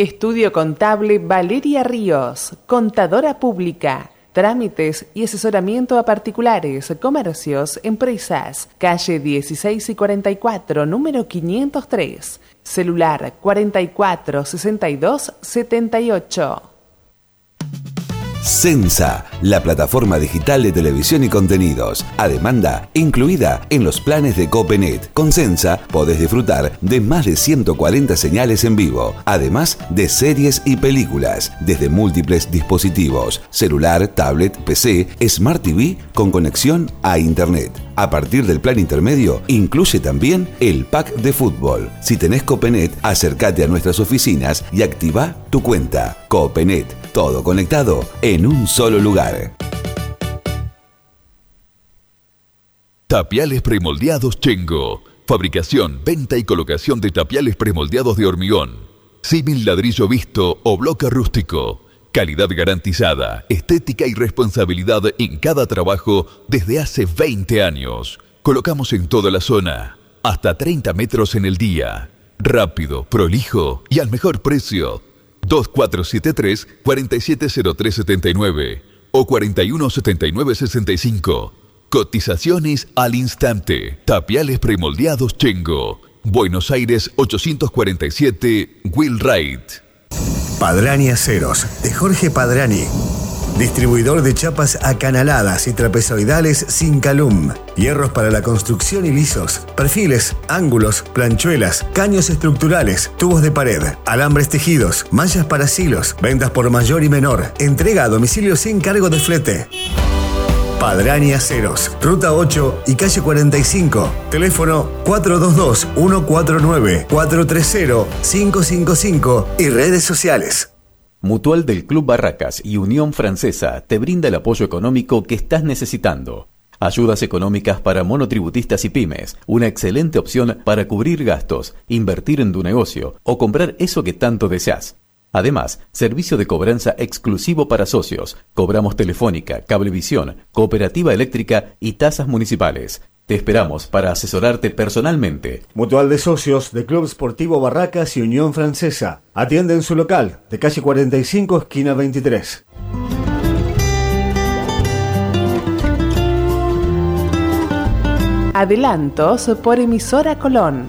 Estudio Contable Valeria Ríos, contadora pública. Trámites y asesoramiento a particulares, comercios, empresas. Calle 16 y 44, número 503. Celular 44 62 78. Censa, la plataforma digital de televisión y contenidos, a demanda incluida en los planes de Copenet. Con Censa podés disfrutar de más de 140 señales en vivo, además de series y películas, desde múltiples dispositivos, celular, tablet, PC, Smart TV con conexión a Internet. A partir del plan intermedio, incluye también el pack de fútbol. Si tenés Copenet, acércate a nuestras oficinas y activa tu cuenta. Copenet, todo conectado en un solo lugar. Tapiales premoldeados Chengo. Fabricación, venta y colocación de tapiales premoldeados de hormigón. Símil ladrillo visto o bloque rústico. Calidad garantizada, estética y responsabilidad en cada trabajo desde hace 20 años. Colocamos en toda la zona, hasta 30 metros en el día. Rápido, prolijo y al mejor precio. 2473-470379 o 417965. Cotizaciones al instante. Tapiales premoldeados Chengo. Buenos Aires 847, Wheelwright. Padrani Aceros, de Jorge Padrani. Distribuidor de chapas acanaladas y trapezoidales sin calum. Hierros para la construcción y lisos. Perfiles, ángulos, planchuelas, caños estructurales, tubos de pared, alambres tejidos, mallas para silos, ventas por mayor y menor. Entrega a domicilio sin cargo de flete. Padrani Aceros, Ruta 8 y Calle 45. Teléfono 422-149-430-555 y redes sociales. Mutual del Club Barracas y Unión Francesa te brinda el apoyo económico que estás necesitando. Ayudas económicas para monotributistas y pymes, una excelente opción para cubrir gastos, invertir en tu negocio o comprar eso que tanto deseas. Además, servicio de cobranza exclusivo para socios. Cobramos telefónica, cablevisión, cooperativa eléctrica y tasas municipales. Te esperamos para asesorarte personalmente. Mutual de Socios de Club Sportivo Barracas y Unión Francesa. Atiende en su local, de calle 45, esquina 23. Adelantos por emisora Colón.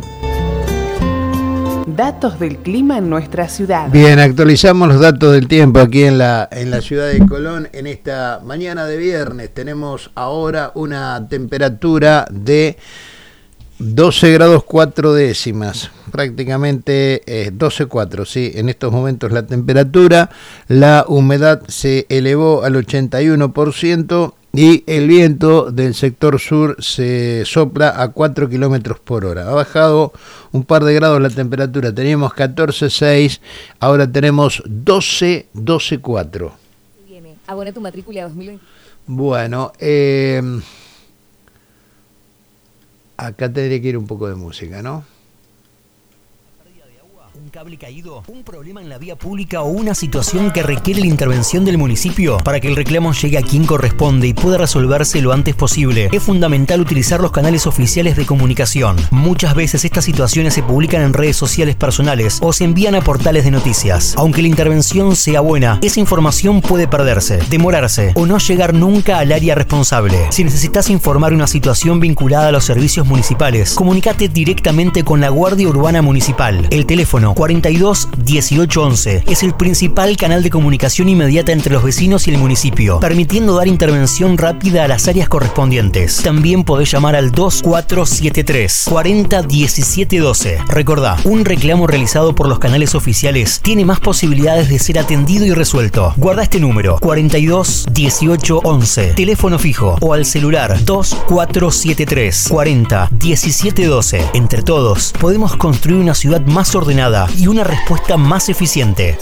Datos del clima en nuestra ciudad. Bien, actualizamos los datos del tiempo aquí en la ciudad de Colón. En esta mañana de viernes tenemos ahora una temperatura de 12 grados 4 décimas, prácticamente 12,4, sí, en estos momentos la temperatura. La humedad se elevó al 81%. Y el viento del sector sur se sopla a 4 kilómetros por hora. Ha bajado un par de grados la temperatura. Teníamos 14,6, ahora tenemos 12,4. Viene. Abona tu matrícula 2020. Bueno, acá tendría que ir un poco de música, ¿no? Un cable caído, un problema en la vía pública o una situación que requiere la intervención del municipio para que el reclamo llegue a quien corresponde y pueda resolverse lo antes posible. Es fundamental utilizar los canales oficiales de comunicación. Muchas veces estas situaciones se publican en redes sociales personales o se envían a portales de noticias. Aunque la intervención sea buena, esa información puede perderse, demorarse o no llegar nunca al área responsable. Si necesitas informar una situación vinculada a los servicios municipales, comunícate directamente con la Guardia Urbana Municipal. El teléfono 42 18 11 es el principal canal de comunicación inmediata entre los vecinos y el municipio, permitiendo dar intervención rápida a las áreas correspondientes. También podés llamar al 2473 40 17 12. Recordá, un reclamo realizado por los canales oficiales tiene más posibilidades de ser atendido y resuelto. Guarda este número 42 18 11, teléfono fijo, o al celular 2473 40 17 12. Entre todos podemos construir una ciudad más ordenada y una respuesta más eficiente.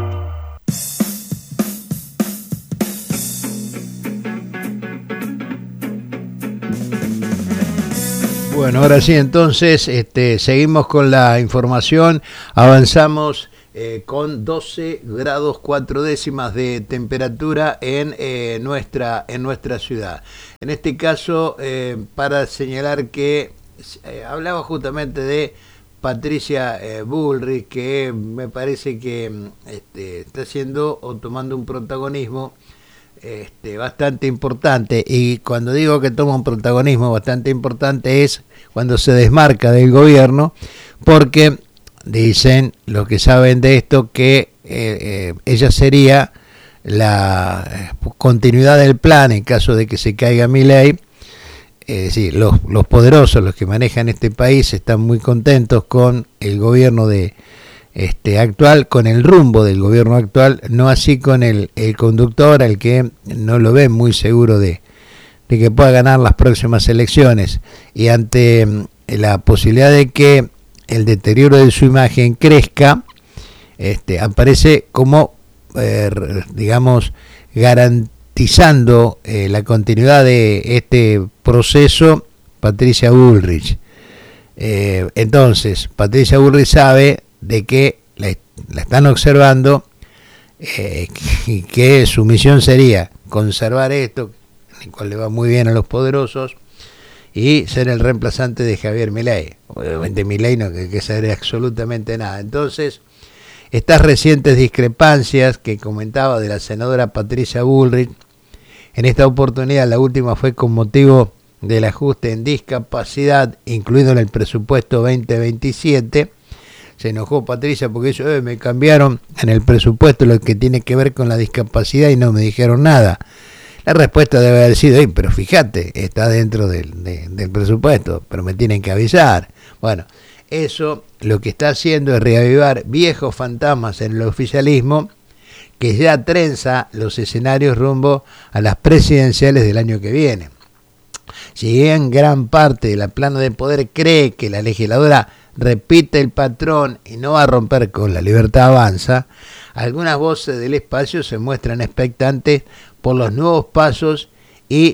Bueno, ahora sí, entonces seguimos con la información. Avanzamos con 12 grados 4 décimas de temperatura en nuestra ciudad. En este caso, para señalar que hablaba justamente de Patricia Bullrich, que me parece que está haciendo o tomando un protagonismo bastante importante, y cuando digo que toma un protagonismo bastante importante es cuando se desmarca del gobierno, porque dicen los que saben de esto que ella sería la continuidad del plan en caso de que se caiga Milei. Sí, los poderosos, los que manejan este país, están muy contentos con el gobierno de actual, con el rumbo del gobierno actual, no así con el conductor, al que no lo ven muy seguro de que pueda ganar las próximas elecciones, y ante la posibilidad de que el deterioro de su imagen crezca, aparece como digamos garantizando la continuidad de este proceso Patricia Bullrich. Entonces Patricia Bullrich sabe de que la están observando, y que su misión sería conservar esto, el cual le va muy bien a los poderosos, y ser el reemplazante de Javier Milei. Obviamente Milei no que saber absolutamente nada. Entonces, estas recientes discrepancias que comentaba de la senadora Patricia Bullrich, en esta oportunidad la última fue con motivo del ajuste en discapacidad incluido en el presupuesto 2027. Se enojó Patricia porque eso, me cambiaron en el presupuesto lo que tiene que ver con la discapacidad y no me dijeron nada. La respuesta debe haber sido, pero fíjate, está dentro del presupuesto, pero me tienen que avisar. Bueno, eso lo que está haciendo es reavivar viejos fantasmas en el oficialismo, que ya trenza los escenarios rumbo a las presidenciales del año que viene. Si en gran parte de la plana de poder cree que la legisladora repite el patrón y no va a romper con la Libertad Avanza, algunas voces del espacio se muestran expectantes por los nuevos pasos y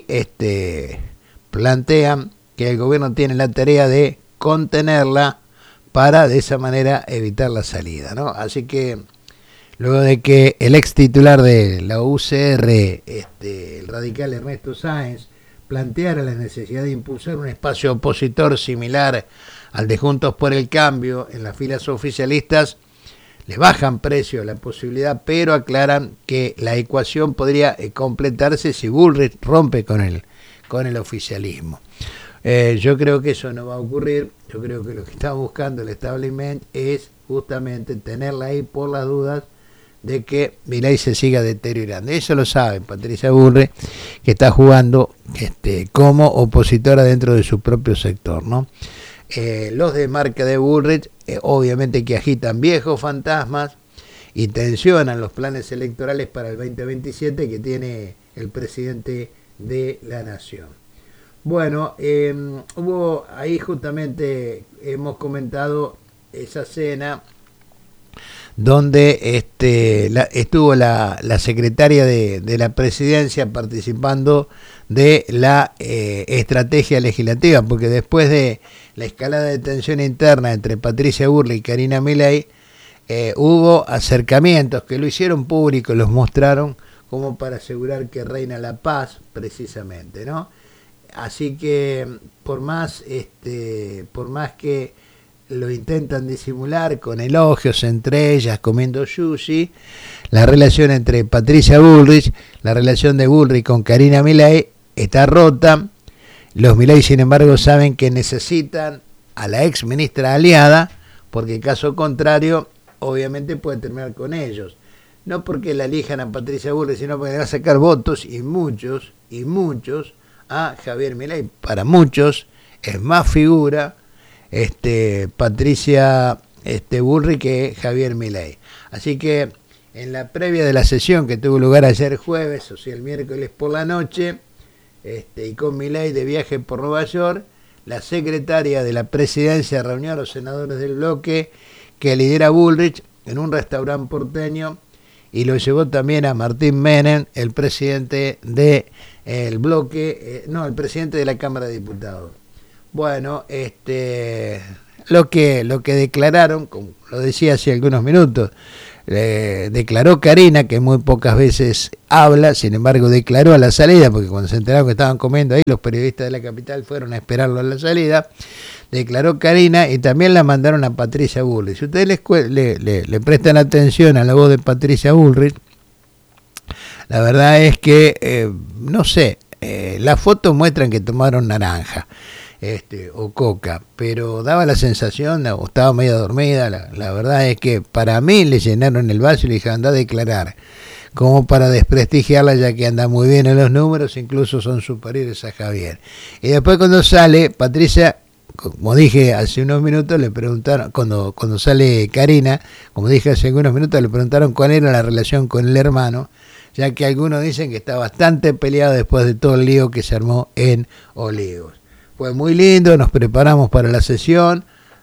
plantean que el gobierno tiene la tarea de contenerla para de esa manera evitar la salida, ¿no? Así que luego de que el ex titular de la UCR, el radical Ernesto Sáenz, planteara la necesidad de impulsar un espacio opositor similar al de Juntos por el Cambio en las filas oficialistas, le bajan precio a la posibilidad, pero aclaran que la ecuación podría completarse si Bullrich rompe con el oficialismo. Yo creo que eso no va a ocurrir. Yo creo que lo que está buscando el establishment es justamente tenerla ahí por las dudas de que Milei se siga deteriorando. Eso lo sabe Patricia Bullrich, que está jugando como opositora dentro de su propio sector, ¿no? Los de marca de Bullrich, obviamente que agitan viejos fantasmas y tensionan los planes electorales para el 2027 que tiene el presidente de la nación. Bueno, hubo ahí justamente, hemos comentado esa cena donde estuvo la secretaria de la presidencia participando de la estrategia legislativa, porque después de la escalada de tensión interna entre Patricia Bullrich y Karina Milei, hubo acercamientos que lo hicieron público, los mostraron como para asegurar que reina la paz, precisamente, ¿no? Así que por más que lo intentan disimular con elogios entre ellas, comiendo sushi, la relación entre Patricia Bullrich, la relación de Bullrich con Karina Milei está rota. Los Milei, sin embargo, saben que necesitan a la ex ministra aliada, porque caso contrario, obviamente puede terminar con ellos. No porque la elijan a Patricia Bullrich, sino porque le va a sacar votos y muchos a Javier Milei. Para muchos es más figura Patricia Bullrich que Javier Milei. Así que en la previa de la sesión que tuvo lugar ayer jueves, o sea el miércoles por la noche, y con Milei de viaje por Nueva York, la secretaria de la presidencia reunió a los senadores del bloque que lidera Bullrich en un restaurante porteño, y lo llevó también a Martín Menem, el presidente de el bloque, el presidente de la Cámara de Diputados. Bueno, lo que declararon, como lo decía hace algunos minutos, declaró Karina, que muy pocas veces habla, sin embargo declaró a la salida, porque cuando se enteraron que estaban comiendo ahí, los periodistas de la capital fueron a esperarlo a la salida. Declaró Karina y también la mandaron a Patricia Bullrich. Si ustedes le prestan atención a la voz de Patricia Bullrich, la verdad es que, no sé, las fotos muestran que tomaron naranja o coca, pero daba la sensación, o estaba medio dormida. La verdad es que para mí le llenaron el vaso y le dijeron, anda a declarar, como para desprestigiarla, ya que anda muy bien en los números, incluso son superiores a Javier. Y después cuando sale, Patricia, como dije hace unos minutos, le preguntaron, cuando sale Karina, como dije hace unos minutos, le preguntaron cuál era la relación con el hermano, ya que algunos dicen que está bastante peleado después de todo el lío que se armó en Olivos. Fue muy lindo, nos preparamos para la sesión,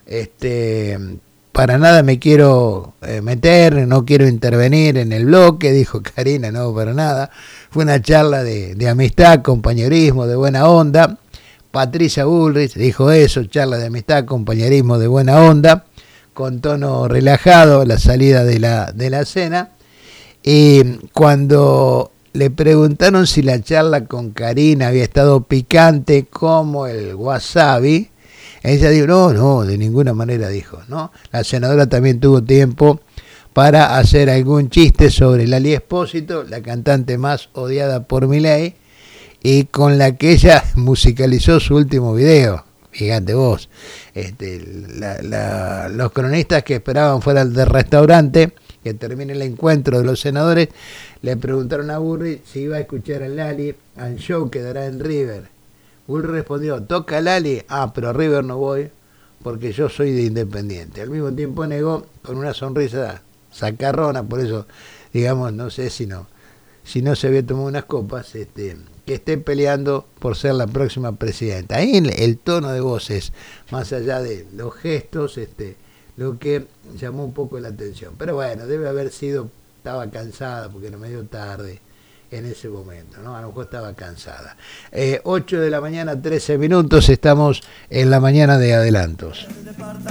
para nada me quiero meter, no quiero intervenir en el bloque, dijo Karina, no, para nada. Fue una charla de amistad, compañerismo, de buena onda. Patricia Bullrich dijo eso, charla de amistad, compañerismo, de buena onda, con tono relajado, la salida de la cena. Y cuando le preguntaron si la charla con Karina había estado picante como el wasabi, ella dijo, no, de ninguna manera, dijo, ¿no? La senadora también tuvo tiempo para hacer algún chiste sobre Lali Espósito, la cantante más odiada por Milei, y con la que ella musicalizó su último video. Fíjate vos, los cronistas que esperaban fuera del restaurante que termine el encuentro de los senadores, le preguntaron a Bullrich si iba a escuchar a Lali al show que dará en River. Bullrich respondió, toca Lali, pero a River no voy porque yo soy de Independiente. Al mismo tiempo negó con una sonrisa sacarrona, por eso, digamos, no sé si no se había tomado unas copas, que esté peleando por ser la próxima presidenta. Ahí el tono de voces, más allá de los gestos, lo que llamó un poco la atención. Pero bueno, debe haber sido, estaba cansada porque era medio tarde en ese momento, ¿no? A lo mejor estaba cansada. 8 de la mañana, 13 minutos, estamos en la mañana de adelantos.